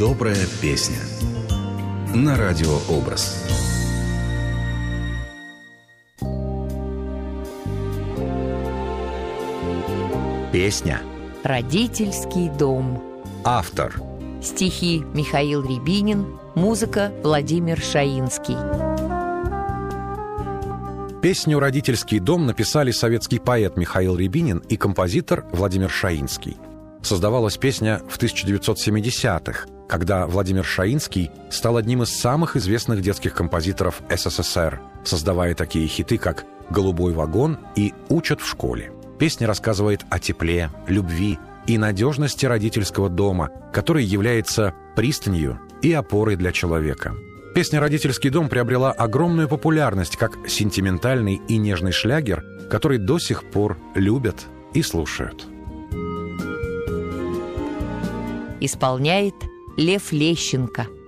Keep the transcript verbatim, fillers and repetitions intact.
Добрая песня на радиообраз. Песня. Родительский дом. Автор. Стихи Михаил Рябинин. Музыка Владимир Шаинский. Песню «Родительский дом» написали советский поэт Михаил Рябинин и композитор Владимир Шаинский. Создавалась песня в тысяча девятьсот семидесятых, когда Владимир Шаинский стал одним из самых известных детских композиторов эс эс эс эр, создавая такие хиты, как «Голубой вагон» и «Учат в школе». Песня рассказывает о тепле, любви и надежности родительского дома, который является пристанью и опорой для человека. Песня «Родительский дом» приобрела огромную популярность как сентиментальный и нежный шлягер, который до сих пор любят и слушают. Исполняет Лев Лещенко.